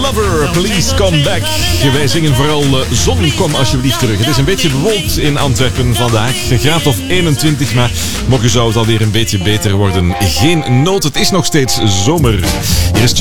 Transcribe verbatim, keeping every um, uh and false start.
Lover, please come back. Wij zingen vooral uh, zon, kom alsjeblieft terug. Het is een beetje bewolkt in Antwerpen vandaag. Een graad of eenentwintig, maar morgen zou het alweer een beetje beter worden. Geen nood, het is nog steeds zomer. Hier is